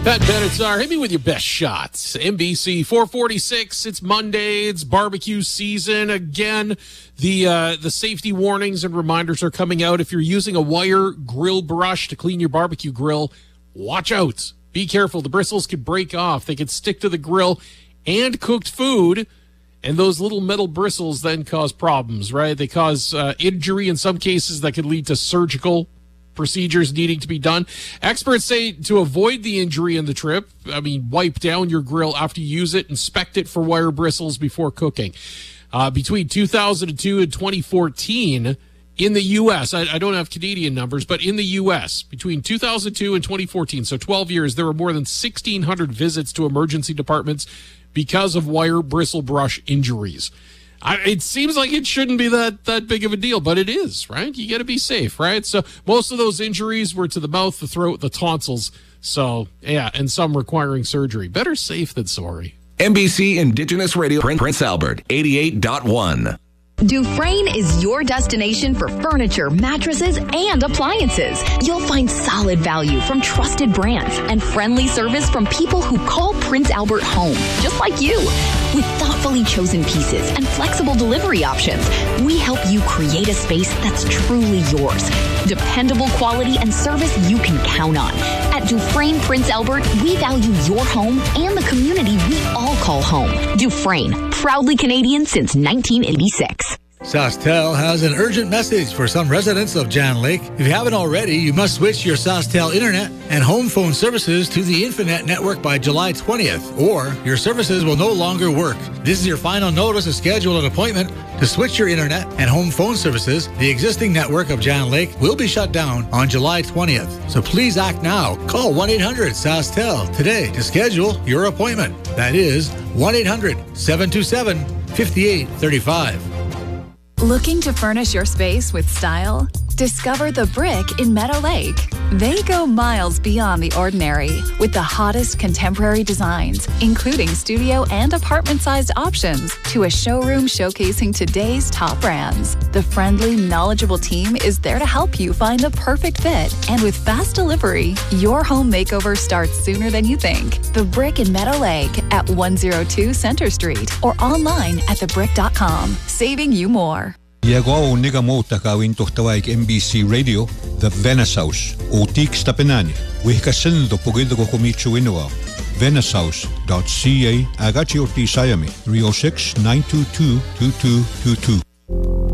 Pat Benatar, hit me with your best shots. NBC 446. It's Monday. It's barbecue season again. The safety warnings and reminders are coming out. If you're using a wire grill brush to clean your barbecue grill, watch out. Be careful. The bristles could break off. They could stick to the grill and cooked food. And those little metal bristles then cause problems, right? They cause injury in some cases that could lead to surgical procedures needing to be done. Experts say to avoid the injury in the trip, wipe down your grill after you use it, inspect it for wire bristles before cooking. Between 2002 and 2014 in the U.S., I don't have Canadian numbers, but in the U.S., between 2002 and 2014, so 12 years, there were more than 1,600 visits to emergency departments because of wire bristle brush injuries. It seems like it shouldn't be that big of a deal, but it is, right? You got to be safe, right? So most of those injuries were to the mouth, the throat, the tonsils. So, yeah, and some requiring surgery. Better safe than sorry. NBC Indigenous Radio, Prince Albert, 88.1. Dufresne is your destination for furniture, mattresses, and appliances. You'll find solid value from trusted brands and friendly service from people who call Prince Albert home, just like you. With thoughtfully chosen pieces and flexible delivery options, we help you create a space that's truly yours. Dependable quality and service you can count on. At Dufresne Prince Albert, we value your home and the community we all call home. Dufresne, proudly Canadian since 1986. SaskTel has an urgent message for some residents of Jan Lake. If you haven't already, you must switch your SaskTel internet and home phone services to the Infinet network by July 20th, or your services will no longer work. This is your final notice to schedule an appointment to switch your internet and home phone services. The existing network of Jan Lake will be shut down on July 20th. So please act now. Call 1-800-SaskTel today to schedule your appointment. That is 1-800-727-5835. Looking to furnish your space with style? Discover The Brick in Meadow Lake. They go miles beyond the ordinary with the hottest contemporary designs, including studio and apartment-sized options, to a showroom showcasing today's top brands. The friendly, knowledgeable team is there to help you find the perfect fit. And with fast delivery, your home makeover starts sooner than you think. The Brick in Meadow Lake at 102 Center Street or online at thebrick.com, saving you more. Iagao niga mo takawin tohtawaik NBC Radio, The Venice House, Otik Stapenani, Wihkasin do Pogido Komichu Inua, VeniceHouse.ca, Agachi Orti Sayami, 306-922-2222.